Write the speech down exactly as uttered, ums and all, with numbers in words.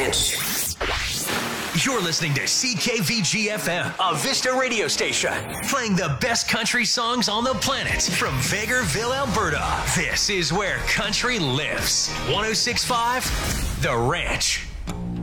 Ranch. You're listening to C K V G F M, a Vista radio station, playing the best country songs on the planet from Vegreville, Alberta. This is where country lives. one oh six point five The Ranch.